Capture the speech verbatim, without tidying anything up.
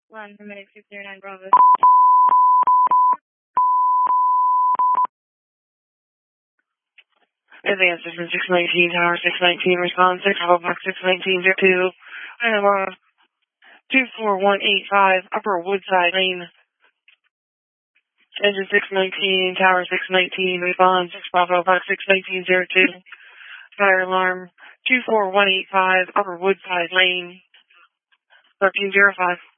One minute, six zero nine Bravo. Advance from six nineteen, Tower six nineteen, response six, Bravo Box six nineteen, zero two. I am on two four one eight five, Upper Woodside Lane. Engine six nineteen, Tower six nineteen, response six, Bravo Box six nineteen, zero two. Fire alarm two four one eight five, Upper Woodside Lane, thirteen zero five.